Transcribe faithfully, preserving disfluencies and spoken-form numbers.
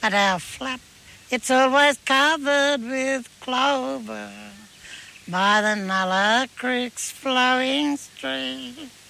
at our flat. It's always covered with clover by the Nulla Creek's flowing stream.